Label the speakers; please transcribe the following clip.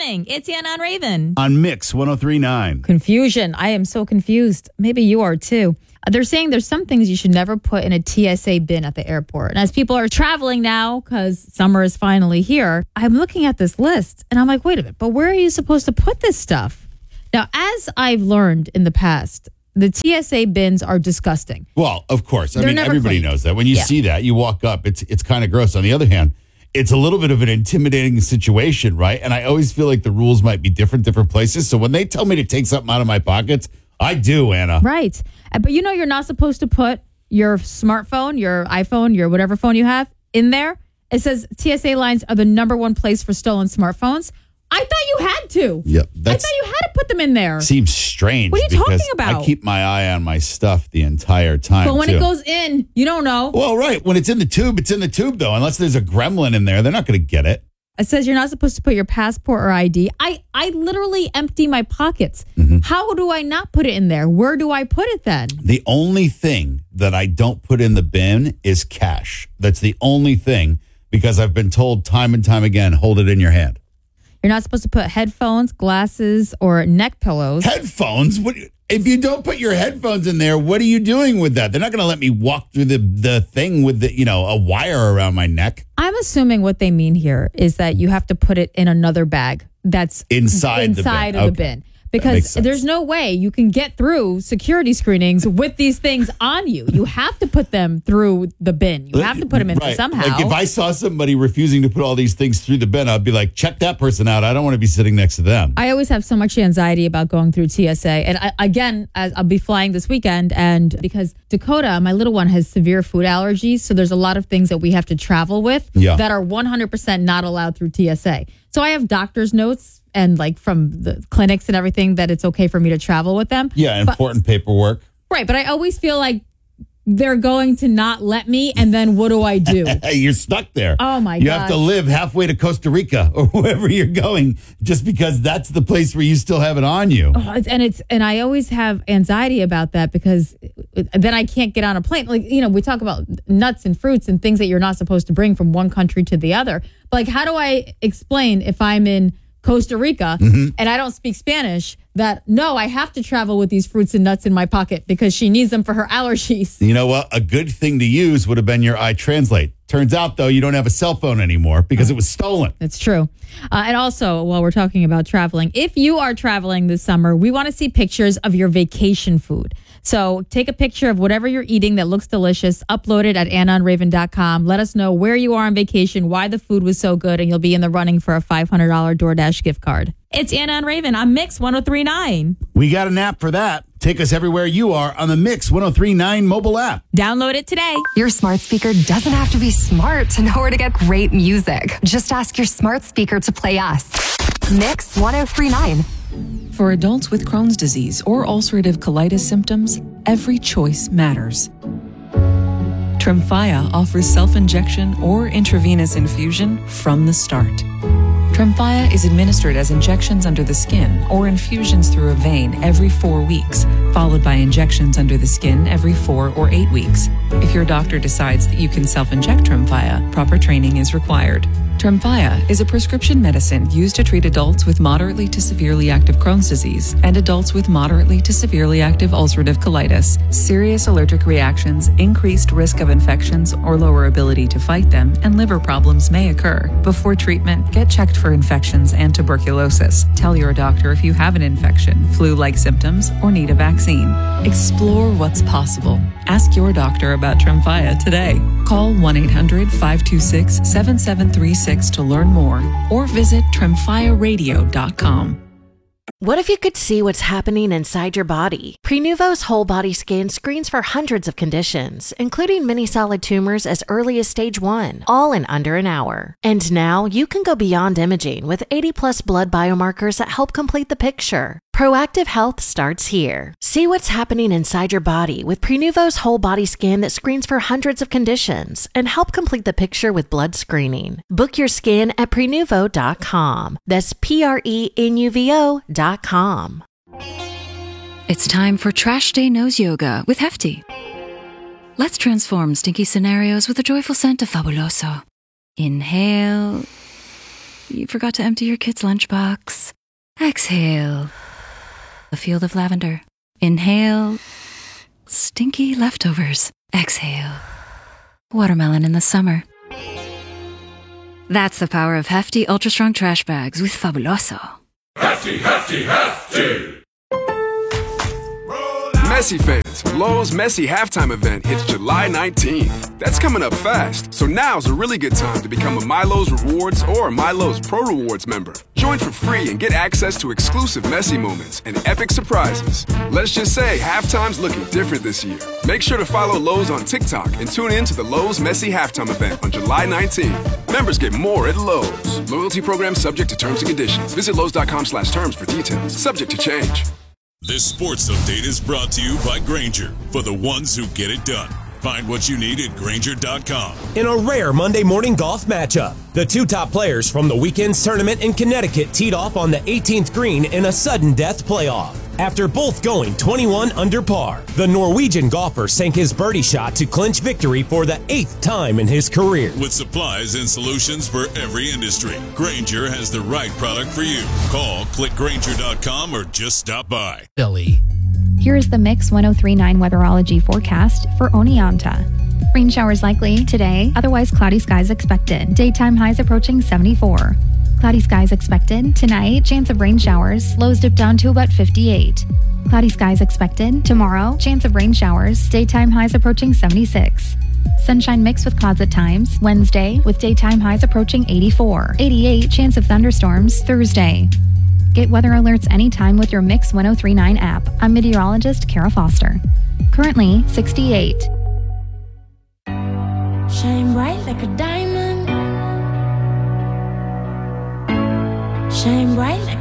Speaker 1: morning. It's Anna and Raven.
Speaker 2: On Mix 103.9.
Speaker 1: Confusion. I am so confused. Maybe you are too. They're saying there's some things you should never put in a TSA bin at the airport. And as people are traveling now, because summer is finally here, I'm looking at this list and I'm like, wait a minute, but where are you supposed to put this stuff? Now, as I've learned in the past, the TSA bins are disgusting.
Speaker 2: Well, of course.
Speaker 1: They're never
Speaker 2: everybody
Speaker 1: cleaned.
Speaker 2: knows that. When you see that, you walk up, it's kind of gross. On the other hand, it's a little bit of an intimidating situation, right? And I always feel like the rules might be different places. So when they tell me to take something out of my pockets, I do, Anna.
Speaker 1: Right. But you're not supposed to put your smartphone, your iPhone, your whatever phone you have in there. It says TSA lines are the number one place for stolen smartphones. I thought you had to.
Speaker 2: Yep.
Speaker 1: I thought you had to put them in there.
Speaker 2: Seems strange.
Speaker 1: What are you talking
Speaker 2: because
Speaker 1: about?
Speaker 2: I keep my eye on my stuff the entire time.
Speaker 1: But when it goes in, you don't know.
Speaker 2: Well, right. When it's in the tube, it's in the tube, though. Unless there's a gremlin in there, they're not going to get it.
Speaker 1: It says you're not supposed to put your passport or ID. I literally empty my pockets. How do I not put it in there? Where do I put it then?
Speaker 2: The only thing that I don't put in the bin is cash. That's the only thing, because I've been told time and time again, hold it in your hand.
Speaker 1: You're not supposed to put headphones, glasses, or neck pillows.
Speaker 2: Headphones? What? If you don't put your headphones in there, what are you doing with that? They're not going to let me walk through the thing with a wire around my neck.
Speaker 1: I'm assuming what they mean here is that you have to put it in another bag that's
Speaker 2: inside the bin.
Speaker 1: Of the bin. Because there's no way you can get through security screenings with these things on you. You have to put them through the bin. You have to put them in there somehow.
Speaker 2: Like if I saw somebody refusing to put all these things through the bin, I'd be like, check that person out. I don't want to be sitting next to them.
Speaker 1: I always have so much anxiety about going through TSA. And I'll be flying this weekend. And because Dakota, my little one, has severe food allergies. So there's a lot of things that we have to travel with that are 100% not allowed through TSA. So I have doctor's notes and like from the clinics and everything that it's okay for me to travel with them.
Speaker 2: Yeah, important paperwork.
Speaker 1: Right, but I always feel like they're going to not let me, and then what do I do?
Speaker 2: You're stuck there.
Speaker 1: Oh, my God.
Speaker 2: You have to live halfway to Costa Rica or wherever you're going just because that's the place where you still have it on you.
Speaker 1: And I always have anxiety about that because then I can't get on a plane. Like, we talk about nuts and fruits and things that you're not supposed to bring from one country to the other. But like, how do I explain if I'm in Costa Rica and I don't speak Spanish that no, I have to travel with these fruits and nuts in my pocket because she needs them for her allergies?
Speaker 2: You know what? A good thing to use would have been your iTranslate. Turns out, though, you don't have a cell phone anymore because it was stolen.
Speaker 1: That's true. And also, while we're talking about traveling, if you are traveling this summer, we want to see pictures of your vacation food. So take a picture of whatever you're eating that looks delicious, upload it at AnnaandRaven.com. Let us know where you are on vacation, why the food was so good, and you'll be in the running for a $500 DoorDash gift card. It's Anna and Raven on Mix 103.9.
Speaker 2: We got an app for that. Take us everywhere you are on the Mix 103.9 mobile app.
Speaker 1: Download it today.
Speaker 3: Your smart speaker doesn't have to be smart to know where to get great music. Just ask your smart speaker to play us. Mix 103.9.
Speaker 4: For adults with Crohn's disease or ulcerative colitis symptoms, every choice matters. Tremfya offers self-injection or intravenous infusion from the start. Tremfya is administered as injections under the skin or infusions through a vein every 4 weeks, followed by injections under the skin every 4 or 8 weeks. If your doctor decides that you can self-inject Tremfya, proper training is required. Tremfya is a prescription medicine used to treat adults with moderately to severely active Crohn's disease and adults with moderately to severely active ulcerative colitis. Serious allergic reactions, increased risk of infections or lower ability to fight them, and liver problems may occur. Before treatment, get checked for infections and tuberculosis. Tell your doctor if you have an infection, flu-like symptoms, or need a vaccine. Explore what's possible. Ask your doctor about Tremfya today. Call 1-800-526-7736 to learn more or visit tremfyaradio.com.
Speaker 5: What if you could see what's happening inside your body? Prenuvo's whole body scan screens for hundreds of conditions, including many solid tumors as early as stage 1, all in under an hour. And now you can go beyond imaging with 80+ blood biomarkers that help complete the picture. Proactive health starts here. See what's happening inside your body with Prenuvo's whole body scan that screens for hundreds of conditions and help complete the picture with blood screening. Book your scan at Prenuvo.com. That's Prenuvo.com.
Speaker 6: It's time for Trash Day Nose Yoga with Hefty. Let's transform stinky scenarios with a joyful scent of Fabuloso. Inhale. You forgot to empty your kid's lunchbox. Exhale. A field of lavender. Inhale. Stinky leftovers. Exhale. Watermelon in the summer. That's the power of Hefty Ultra Strong Trash Bags with Fabuloso.
Speaker 7: Hefty, hefty, hefty!
Speaker 8: Messi fans, Lowe's Messi halftime event hits July 19th. That's coming up fast, so now's a really good time to become a Milo's Rewards or Milo's Pro Rewards member. Join for free and get access to exclusive Messi moments and epic surprises. Let's just say halftime's looking different this year. Make sure to follow Lowe's on TikTok and tune in to the Lowe's Messi halftime event on July 19th. Members get more at Lowe's. Loyalty program subject to terms and conditions. Visit Lowe's.com/terms for details. Subject to change.
Speaker 7: This sports update is brought to you by Grainger, for the ones who get it done. Find what you need at Grainger.com.
Speaker 9: In a rare Monday morning golf matchup, the two top players from the weekend's tournament in Connecticut teed off on the 18th green in a sudden death playoff. After both going 21 under par, the Norwegian golfer sank his birdie shot to clinch victory for the 8th time in his career.
Speaker 7: With supplies and solutions for every industry, Grainger has the right product for you. Call, click Grainger.com, or just stop by.
Speaker 10: Billy.
Speaker 11: Here is the Mix 1039 weatherology forecast for Oneonta. Rain showers likely today, otherwise cloudy skies expected. Daytime highs approaching 74. Cloudy skies expected tonight, chance of rain showers, lows dip down to about 58. Cloudy skies expected tomorrow, chance of rain showers, daytime highs approaching 76. Sunshine mixed with clouds at times, Wednesday, with daytime highs approaching 84. 88, chance of thunderstorms, Thursday. Get weather alerts anytime with your Mix 1039 app. I'm meteorologist Kara Foster. Currently, 68.
Speaker 12: Shine bright like a diamond. Shine bright like